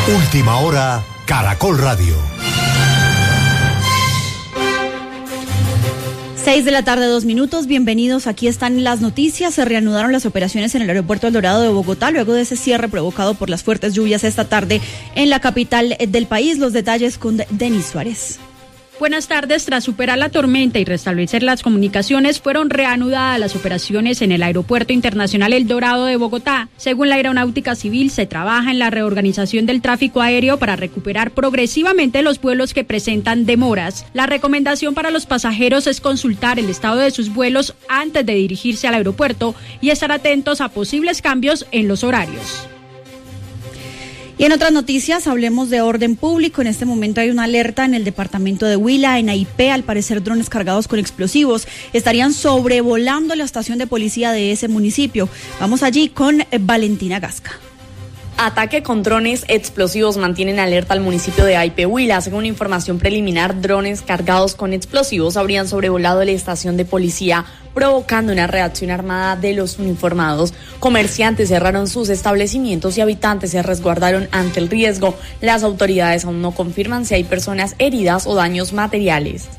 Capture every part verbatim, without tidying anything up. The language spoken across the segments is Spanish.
Última hora, Caracol Radio. Seis de la tarde, dos minutos. Bienvenidos. Aquí están las noticias. Se reanudaron las operaciones en el aeropuerto El Dorado de Bogotá luego de ese cierre provocado por las fuertes lluvias esta tarde en la capital del país. Los detalles con Denis Suárez. Buenas tardes. Tras superar la tormenta y restablecer las comunicaciones, fueron reanudadas las operaciones en el Aeropuerto Internacional El Dorado de Bogotá. Según la Aeronáutica Civil, se trabaja en la reorganización del tráfico aéreo para recuperar progresivamente los vuelos que presentan demoras. La recomendación para los pasajeros es consultar el estado de sus vuelos antes de dirigirse al aeropuerto y estar atentos a posibles cambios en los horarios. Y en otras noticias, hablemos de orden público. En este momento hay una alerta en el departamento de Huila, en Aipé. Al parecer, drones cargados con explosivos estarían sobrevolando la estación de policía de ese municipio. Vamos allí con Valentina Gasca. Ataque con drones explosivos mantienen alerta al municipio de Aipé, Huila. Según información preliminar, drones cargados con explosivos habrían sobrevolado la estación de policía, provocando una reacción armada de los uniformados. Comerciantes cerraron sus establecimientos y habitantes se resguardaron ante el riesgo. Las autoridades aún no confirman si hay personas heridas o daños materiales.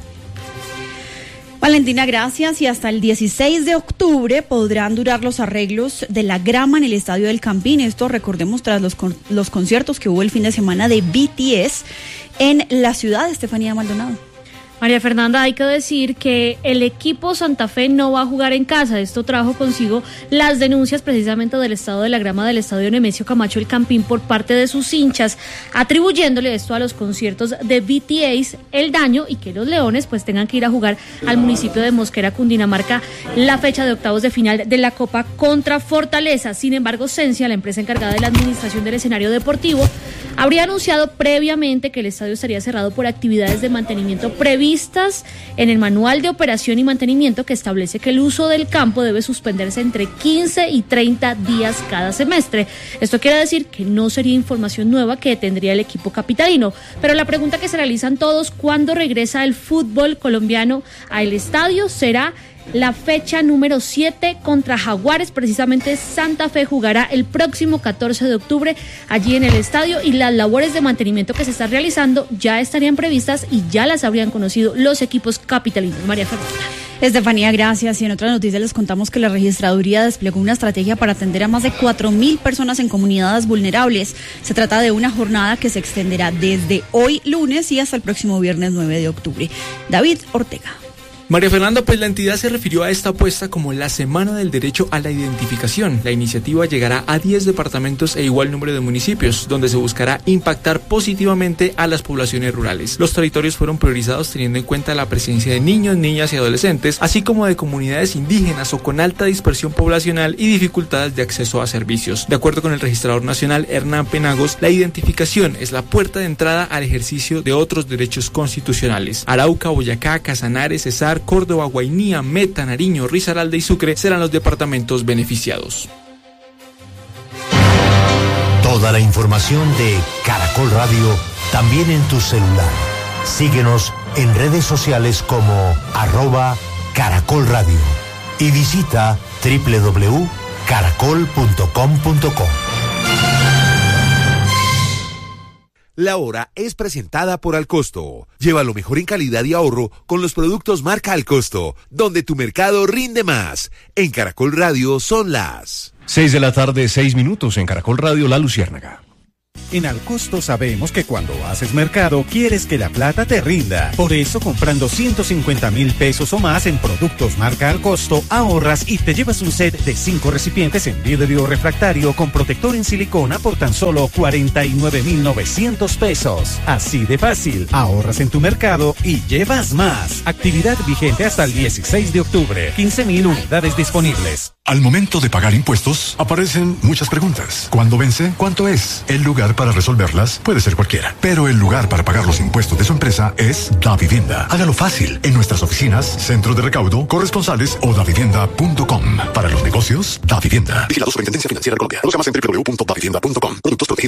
Valentina, gracias. Y hasta el dieciséis de octubre podrán durar los arreglos de la grama en el Estadio del Campín. Esto, recordemos, tras los, con, los conciertos que hubo el fin de semana de B T S en la ciudad. Estefanía Maldonado. María Fernanda, hay que decir que el equipo Santa Fe no va a jugar en casa. Esto trajo consigo las denuncias precisamente del estado de la grama del estadio Nemesio Camacho El Campín por parte de sus hinchas, atribuyéndole esto a los conciertos de B T S, el daño y que los Leones pues tengan que ir a jugar al municipio de Mosquera, Cundinamarca, la fecha de octavos de final de la Copa contra Fortaleza. Sin embargo, Sensia, la empresa encargada de la administración del escenario deportivo, habría anunciado previamente que el estadio estaría cerrado por actividades de mantenimiento previstas en el manual de operación y mantenimiento, que establece que el uso del campo debe suspenderse entre quince y treinta días cada semestre. Esto quiere decir que no sería información nueva que tendría el equipo capitalino, pero la pregunta que se realizan todos: ¿cuándo regresa el fútbol colombiano al estadio? Será la fecha número siete contra Jaguares. Precisamente Santa Fe jugará el próximo catorce de octubre allí en el estadio, y las labores de mantenimiento que se están realizando ya estarían previstas y ya las habrían conocido los equipos capitalinos. María Fernanda. Estefanía, gracias. Y en otras noticias les contamos que la registraduría desplegó una estrategia para atender a más de cuatro mil personas en comunidades vulnerables. Se trata de una jornada que se extenderá desde hoy lunes y hasta el próximo viernes nueve de octubre. David Ortega. María Fernanda, pues la entidad se refirió a esta apuesta como la Semana del Derecho a la Identificación. La iniciativa llegará a diez departamentos e igual número de municipios, donde se buscará impactar positivamente a las poblaciones rurales. Los territorios fueron priorizados teniendo en cuenta la presencia de niños, niñas y adolescentes, así como de comunidades indígenas o con alta dispersión poblacional y dificultades de acceso a servicios. De acuerdo con el registrador nacional Hernán Penagos, la identificación es la puerta de entrada al ejercicio de otros derechos constitucionales. Arauca, Boyacá, Casanare, Cesar, Córdoba, Guainía, Meta, Nariño, Risaralda y Sucre serán los departamentos beneficiados. Toda la información de Caracol Radio también en tu celular. Síguenos en redes sociales como arroba Caracol Radio y visita doble u doble u doble u punto caracol punto com punto co. La hora es presentada por Alcosto. Lleva lo mejor en calidad y ahorro con los productos marca Alcosto, donde tu mercado rinde más. En Caracol Radio son las seis de la tarde, seis minutos. En Caracol Radio, La Luciérnaga. En Alcosto sabemos que cuando haces mercado quieres que la plata te rinda. Por eso, comprando ciento cincuenta mil pesos o más en productos marca Alcosto, ahorras y te llevas un set de cinco recipientes en vidrio refractario con protector en silicona por tan solo cuarenta y nueve mil novecientos pesos. Así de fácil, ahorras en tu mercado y llevas más. Actividad vigente hasta el dieciséis de octubre. quince mil unidades disponibles. Al momento de pagar impuestos, aparecen muchas preguntas. ¿Cuándo vence? ¿Cuánto es? El lugar para resolverlas puede ser cualquiera, pero el lugar para pagar los impuestos de su empresa es Davivienda. Hágalo fácil en nuestras oficinas, centros de recaudo, corresponsales o davivienda punto com. Para los negocios, Davivienda. Vigilado Superintendencia Financiera de Colombia. Conozca más en doble u doble u doble u punto davivienda punto com. Productos protegidos.